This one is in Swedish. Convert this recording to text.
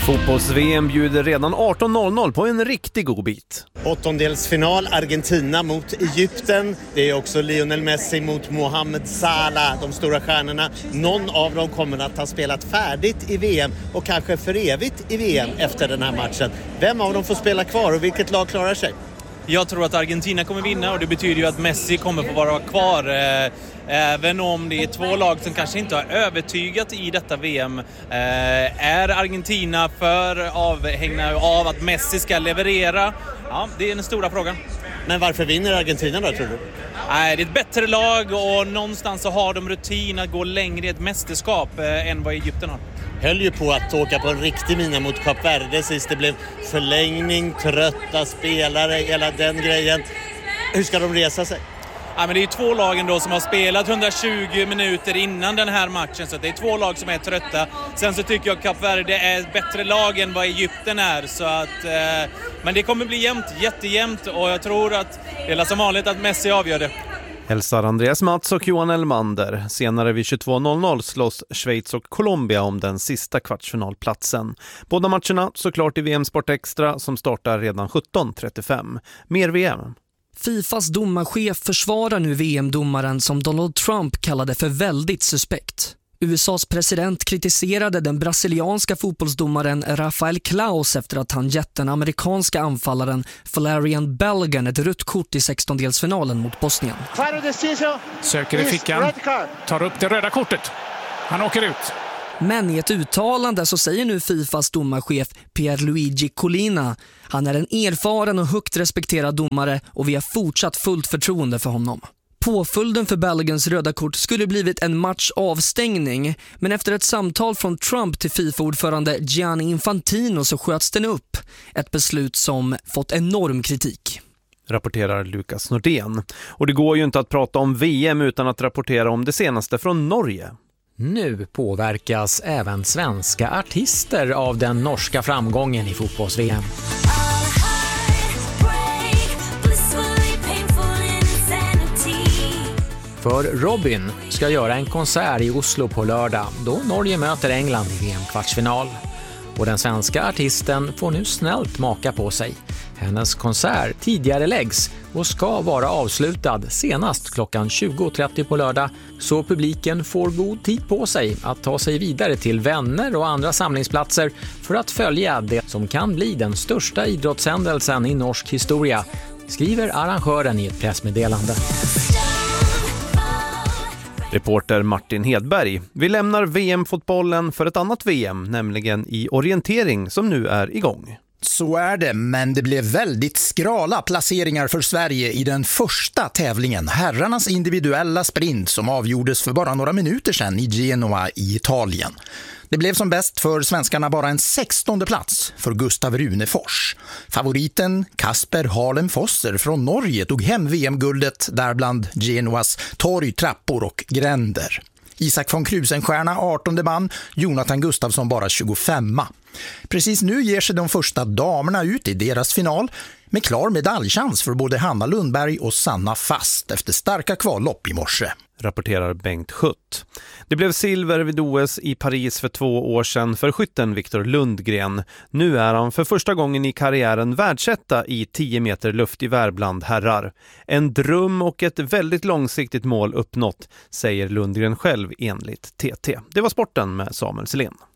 Fotbolls-VM bjuder redan 18.00 på en riktig god bit. Åttondelsfinal, Argentina mot Egypten. Det är också Lionel Messi mot Mohamed Salah, de stora stjärnorna. Någon av dem kommer att ha spelat färdigt i VM och kanske för evigt i VM efter den här matchen. Vem av dem får spela kvar och vilket lag klarar sig? Jag tror att Argentina kommer vinna och det betyder ju att Messi kommer få vara kvar. Även om det är två lag som kanske inte har övertygat i detta VM. Är Argentina för avhängna av att Messi ska leverera? Ja, det är den stora frågan. Men varför vinner Argentina då, tror du? Nej, det är ett bättre lag och någonstans så har de rutin att gå längre i ett mästerskap än vad Egypten har. Höll ju på att åka på en riktig mina mot Kap Verde sist. Det blev förlängning, trötta spelare, hela den grejen. Hur ska de resa sig? Ja, men det är två lagen då som har spelat 120 minuter innan den här matchen, så det är två lag som är trötta. Sen så tycker jag att Kap Verde är ett bättre lag än vad Egypten är, så att, men det kommer bli jämnt, jättejämnt, och jag tror att det är som vanligt att Messi avgör det. Hälsar Andreas Mats och Johan Elmander. Senare vid 22.00 slåss Schweiz och Colombia om den sista kvartsfinalplatsen. Båda matcherna såklart i VM Sport Extra som startar redan 17.35. Mer VM. Fifas domarchef försvarar nu VM-domaren som Donald Trump kallade för väldigt suspekt. USAs president kritiserade den brasilianska fotbollsdomaren Rafael Claus efter att han gett den amerikanska anfallaren Valerian Balogun ett rött kort i 16-delsfinalen mot Bosnien. Söker i fickan, tar upp det röda kortet. Han åker ut. Men i ett uttalande så säger nu Fifas domarchef Pierluigi Collina: han är en erfaren och högt respekterad domare och vi har fortsatt fullt förtroende för honom. Påföljden för Baloguns röda kort skulle blivit en matchavstängning, men efter ett samtal från Trump till FIFA-ordförande Gianni Infantino så sköts den upp. Ett beslut som fått enorm kritik. Rapporterar Lukas Nordén. Och det går ju inte att prata om VM utan att rapportera om det senaste från Norge. Nu påverkas även svenska artister av den norska framgången i fotbolls-VM. För Robin ska göra en konsert i Oslo på lördag då Norge möter England i VM-kvartsfinal. Och den svenska artisten får nu snällt maka på sig. Hennes konsert tidigare läggs och ska vara avslutad senast klockan 20.30 på lördag, så publiken får god tid på sig att ta sig vidare till vänner och andra samlingsplatser för att följa det som kan bli den största idrottshändelsen i norsk historia, skriver arrangören i ett pressmeddelande. Reporter Martin Hedberg. Vi lämnar VM-fotbollen för ett annat VM, nämligen i orientering som nu är igång. Så är det, men det blev väldigt skrala placeringar för Sverige i den första tävlingen, herrarnas individuella sprint som avgjordes för bara några minuter sedan i Genoa i Italien. Det blev som bäst för svenskarna bara en 16:e plats för Gustav Runefors. Favoriten Kasper Harlem Fosser från Norge tog hem VM-guldet där bland Genoas torg, trappor och gränder. Isak von Krusenstjerna 18:e man, Jonathan Gustafsson bara 25:a. Precis nu ger sig de första damerna ut i deras final med klar medaljchans för både Hanna Lundberg och Sanna Fast efter starka kvallopp i morse. Rapporterar Bengt Schutt. Det blev silver vid OS i Paris för 2 år sedan för skytten Viktor Lundgren. Nu är han för första gången i karriären världsetta i 10 meter luftgevär bland herrar. En dröm och ett väldigt långsiktigt mål uppnått, säger Lundgren själv enligt TT. Det var sporten med Samuel Selén.